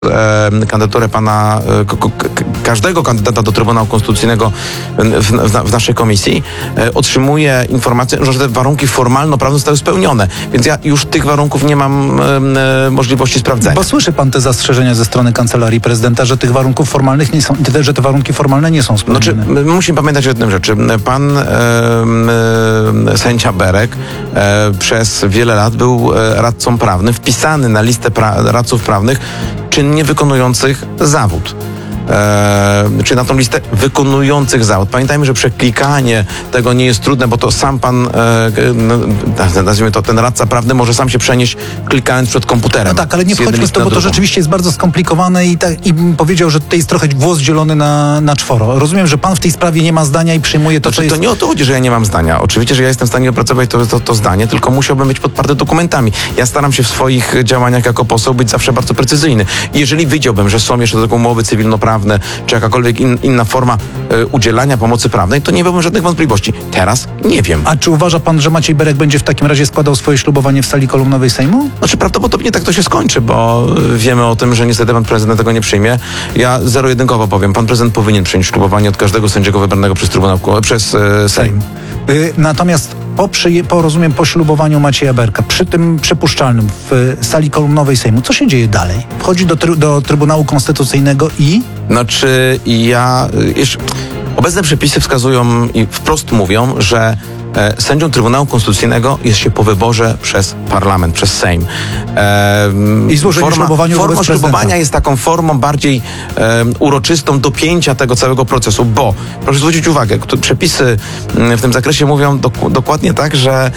kandydaturę każdego kandydata do Trybunału Konstytucyjnego w naszej komisji, otrzymuje informację, że te warunki formalno-prawne zostały spełnione. Więc ja już tych warunków nie mam możliwości sprawdzenia. Bo słyszy pan te zastrzeżenia ze strony Kancelarii Prezydenta, że tych warunków formalnych nie są, że te warunki formalne nie są spełnione. Znaczy, musimy pamiętać o jednej rzeczy. Pan sędzia Berek przez wiele lat był radcą prawnym, wpisany na listę radców prawnych czynnie wykonujących zawód. Czy na tą listę wykonujących zawód. Pamiętajmy, że przeklikanie tego nie jest trudne, bo to sam pan, nazwijmy to, ten radca prawny może sam się przenieść, klikając przed komputerem. No tak, ale nie wchodźmy w to, bo to rzeczywiście jest bardzo skomplikowane i powiedział, że tutaj jest trochę włos dzielony na czworo. Rozumiem, że pan w tej sprawie nie ma zdania i przyjmuje to, co jest... To nie o to chodzi, że ja nie mam zdania. Oczywiście, że ja jestem w stanie opracować to zdanie, tylko musiałbym być podparty dokumentami. Ja staram się w swoich działaniach jako poseł być zawsze bardzo precyzyjny. I jeżeli widziałbym, że są jeszcze takie umowy cywilnoprawne, czy jakakolwiek inna forma udzielania pomocy prawnej, to nie miałbym żadnych wątpliwości. Teraz nie wiem. A czy uważa pan, że Maciej Berek będzie w takim razie składał swoje ślubowanie w sali kolumnowej Sejmu? Znaczy prawdopodobnie tak to się skończy, bo wiemy o tym, że niestety pan prezydent tego nie przyjmie. Ja zero-jedynkowo powiem, pan prezydent powinien przyjąć ślubowanie od każdego sędziego wybranego przez Sejm. Natomiast po ślubowaniu Macieja Berka, przy tym przypuszczalnym w sali kolumnowej Sejmu, co się dzieje dalej? Wchodzi do Trybunału Konstytucyjnego i... Znaczy obecne przepisy wskazują i wprost mówią, że sędzią Trybunału Konstytucyjnego jest się po wyborze przez parlament, przez Sejm. I złożenie ślubowania wobec prezydenta. Forma ślubowania jest taką formą bardziej uroczystą dopięcia tego całego procesu, bo proszę zwrócić uwagę, przepisy w tym zakresie mówią dokładnie tak, że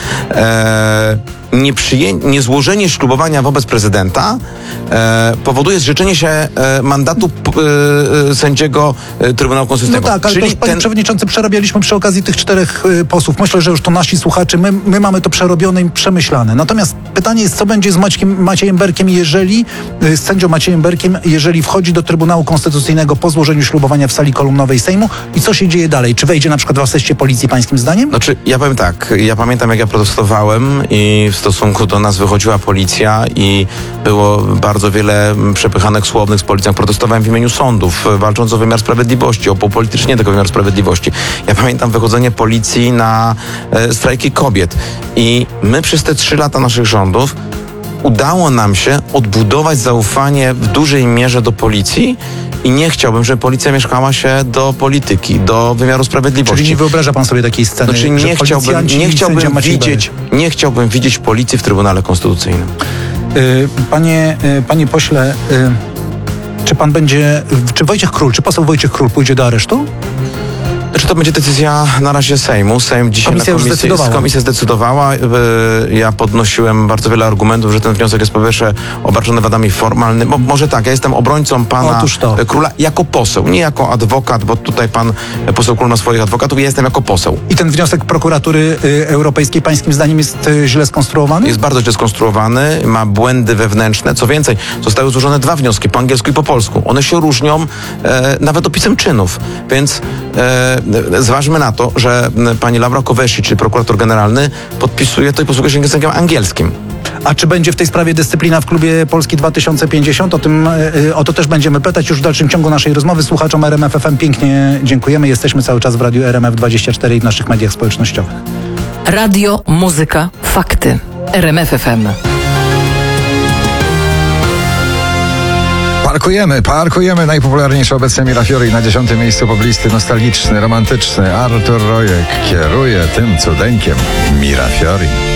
niezłożenie ślubowania wobec prezydenta powoduje zrzeczenie się mandatu sędziego Trybunału Konstytucyjnego. No tak, ale panie przewodniczący, przerabialiśmy przy okazji tych 4 posłów. Myślę, że już to nasi słuchacze, my mamy to przerobione i przemyślane. Natomiast pytanie jest, co będzie z Maciejem Berkiem, z sędzią Maciejem Berkiem, jeżeli wchodzi do Trybunału Konstytucyjnego po złożeniu ślubowania w sali kolumnowej Sejmu i co się dzieje dalej? Czy wejdzie na przykład w asyście policji, pańskim zdaniem? Znaczy, ja powiem tak, ja pamiętam, jak ja protestowałem i w stosunku do nas wychodziła policja i było bardzo wiele przepychanek słownych z policją. Protestowałem w imieniu sądów, walcząc o wymiar sprawiedliwości, o upolitycznienie tego wymiaru sprawiedliwości. Ja pamiętam wychodzenie policji na strajki kobiet i my przez te 3 lata naszych rządów udało nam się odbudować zaufanie w dużej mierze do policji i nie chciałbym, żeby policja mieszkała się do polityki, do wymiaru sprawiedliwości. Czyli nie wyobraża pan sobie takiej sceny, znaczy, nie chciałbym widzieć policji w Trybunale Konstytucyjnym. Panie pośle, czy poseł Wojciech Król pójdzie do aresztu? Czy to będzie decyzja na razie Sejmu? Sejm dzisiaj komisja zdecydowała. Ja podnosiłem bardzo wiele argumentów, że ten wniosek jest po pierwsze obarczony wadami formalnymi. Może tak, ja jestem obrońcą pana Króla jako poseł, nie jako adwokat, bo tutaj pan poseł Król ma swoich adwokatów, ja jestem jako poseł. I ten wniosek prokuratury europejskiej pańskim zdaniem jest źle skonstruowany? Jest bardzo źle skonstruowany, ma błędy wewnętrzne. Co więcej, zostały złożone 2 wnioski, po angielsku i po polsku. One się różnią nawet opisem czynów, więc zważmy na to, że pani Laura Kövesi, czyli prokurator generalny, podpisuje to i posługuje się językiem angielskim. A czy będzie w tej sprawie dyscyplina w klubie Polski 2050? O to też będziemy pytać już w dalszym ciągu naszej rozmowy. Słuchaczom RMF FM pięknie dziękujemy. Jesteśmy cały czas w Radiu RMF24 i w naszych mediach społecznościowych. Radio, muzyka, fakty. RMF FM. Parkujemy. Najpopularniejszy obecnie Mira Fiori na 10. miejscu poblisty, nostalgiczny, romantyczny. Artur Rojek kieruje tym cudeńkiem. Mira Fiori.